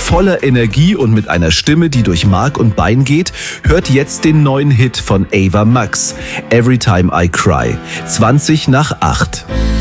Voller Energie und mit einer Stimme, die durch Mark und Bein geht, hört jetzt den neuen Hit von Ava Max, Every Time I Cry, 20 nach 8.